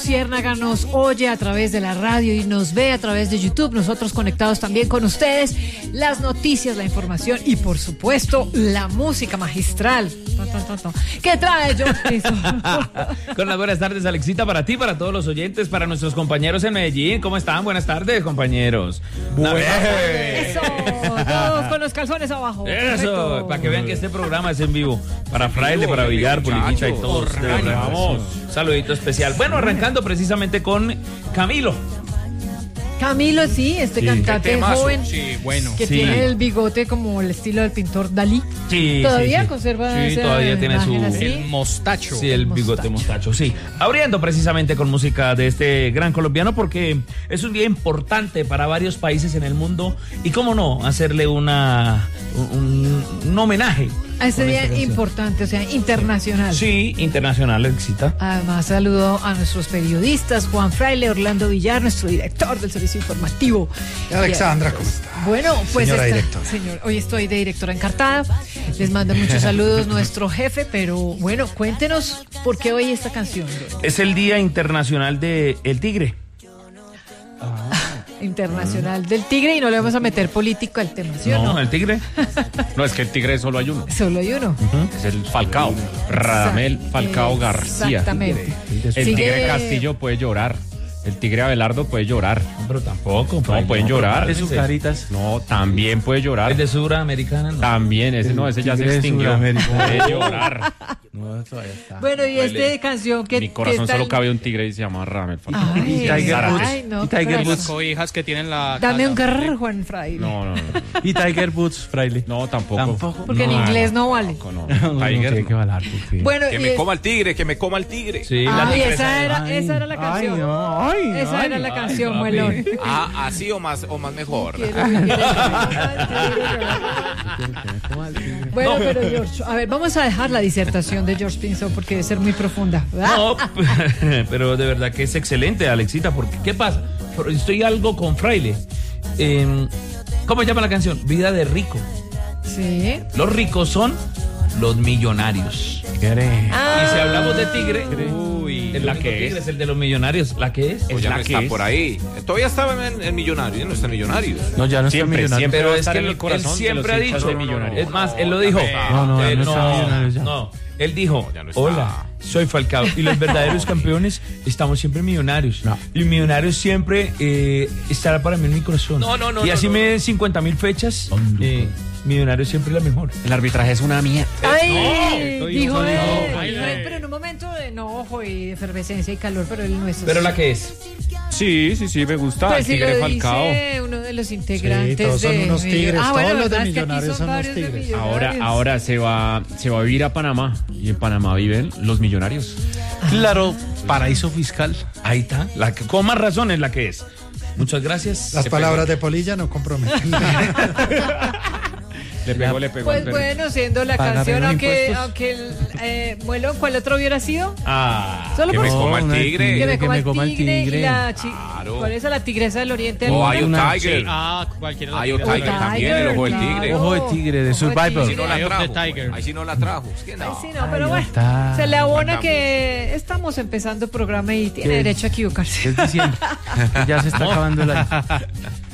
Ciérnaga nos oye a través de la radio y nos ve a través de YouTube. Nosotros conectados también con ustedes. Las noticias, la información y, por supuesto, la música magistral. ¿Qué trae George? Con las buenas tardes, Alexita, para ti, para todos los oyentes, para nuestros compañeros en Medellín. ¿Cómo están? Buenas tardes, compañeros. Eso, todos con los calzones abajo. Eso, para que vean que este programa es en vivo. Para Fraile, para Villar, Puliquita y todos. Vamos. Saludito especial. Bueno, arrancando precisamente con Camilo. Camilo, sí, cantante joven, sí, bueno, que tiene el bigote como el estilo del pintor Dalí. Sí, todavía conserva esa todavía tiene así. el mostacho. Sí, el bigote mostacho, sí. Abriendo precisamente con música de este gran colombiano porque es un día importante para varios países en el mundo y cómo no, hacerle un homenaje. A ese día importante, o sea, internacional. Sí, internacional, Alexita. Además, saludo a nuestros periodistas, Juan Fraile, Orlando Villar, nuestro director del servicio informativo. Alexandra, ¿cómo está? Bueno, pues señora directora. Señor, hoy estoy de directora encartada. Les mando muchos saludos nuestro jefe, pero bueno, cuéntenos por qué hoy esta canción. Es el Día Internacional de El Tigre. Internacional del tigre, y no le vamos a meter político al tema, ¿sí o no? ¿El tigre? No, es que el tigre solo hay uno. Solo hay uno. Es el Falcao. Radamel Falcao García. Exactamente. El tigre Castillo puede llorar. El tigre Abelardo puede llorar. Pero tampoco. No, pueden llorar. ¿De sus caritas? No, también puede llorar. ¿El de Suramericana? No. También, ese ya se extinguió. Puede llorar. No, todavía está. Bueno, y esta canción que... Mi corazón que solo cabe un tigre y se llama Radamel Falcao. Ay, Tiger no, y Tiger pero- Woods. Hijas que tienen la... Dame un garro, Juan Fraile. No. Y Tiger Woods, Fraile. No, tampoco. Porque en inglés no vale. No. Tiene Tiger. que valer. Bueno, Que y me coma el tigre, que me coma el tigre. Sí, Ay, tigresa. esa era la canción. Esa era la canción, muelón. Ah, así o más mejor. Bueno, pero George, a ver, vamos a dejar la disertación de George Pinzón porque debe ser muy profunda. No, pero de verdad que es excelente, Alexita, porque ¿qué pasa? Estoy algo con Fraile. ¿Cómo se llama la canción? Vida de rico. Sí. Los ricos son los millonarios. Y si hablamos de tigre, ¿la que tigre es? es el de los millonarios. ¿La que es? Pues ya la no que está es. por ahí. Todavía estaba en Millonarios, ya no está en Millonarios. No, ya no está Siempre millonario. Pero va a es estar que en el él corazón de siempre ha los hinchas dicho de Millonarios. Es más, él lo dijo. No, ya no está Millonarios ya. No, él dijo, No, ya no está. hola, soy Falcao y los verdaderos campeones estamos siempre millonarios. No. Y millonarios siempre estará para mí en mi corazón. No, y así no, me den 50,000 fechas, millonarios siempre es la mejor. El arbitraje es una mierda. Ay, estoy- dijo no, él. no, Dijo él, pero en un momento de enojo y de efervescencia y calor, pero él no es así. Pero la que es. Sí, me gusta. Pues el si tigre lo Falcao. dice uno de los integrantes Sí, todos son de unos tigres, bueno, todos los de verdad, es que aquí Millonarios son unos varios de tigres. Millonarios. Ahora se va a vivir a Panamá y en Panamá viven los millonarios. Claro, paraíso fiscal. Ahí está. Con más razón es la que es. Muchas gracias. Las palabras de Polilla no comprometen. Le pegó al Pues perrito. bueno, siendo la Pagar canción, los aunque impuestos. Muelón, ¿cuál otro hubiera sido? Solo que por me coma el una tigre. que me coma el coma el tigre y tigre. la Claro. ¿cuál es la tigresa del oriente? O hay un Una- Tiger. Cualquiera. Hay un Tiger también, el ojo del tigre. Ojo de tigre, de Ojo Survivor. Si no la Eye of the trajo. Tiger. Ahí sí no la trajo. Es que Ay, no. sí, no, pero Ahí bueno, está. se le abona que estamos empezando programa y tiene ¿Qué? derecho a equivocarse. Es diciembre. Ya se está acabando el año.